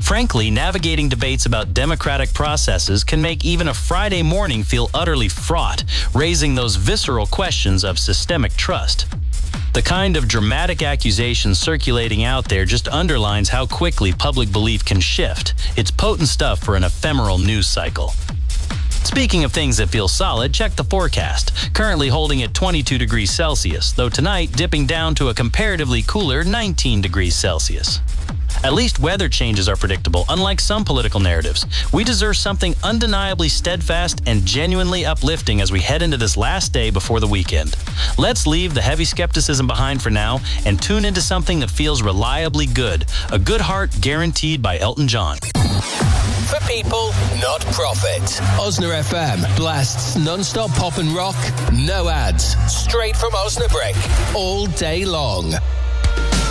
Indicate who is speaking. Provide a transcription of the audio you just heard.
Speaker 1: Frankly, navigating debates about democratic processes can make even a Friday morning feel utterly fraught, raising those visceral questions of systemic trust. The kind of dramatic accusations circulating out there just underlines how quickly public belief can shift. It's potent stuff for an ephemeral news cycle. Speaking of things that feel solid, check the forecast. Currently holding at 22 degrees Celsius, though tonight dipping down to a comparatively cooler 19 degrees Celsius. At least weather changes are predictable, unlike some political narratives. We deserve something undeniably steadfast and genuinely uplifting as we head into this last day before the weekend. Let's leave the heavy skepticism behind for now and tune into something that feels reliably good. A Good Heart Guaranteed by Elton John.
Speaker 2: For people, not profit. Osna FM blasts non-stop pop and rock, no ads, straight from Osnabrück, all day long.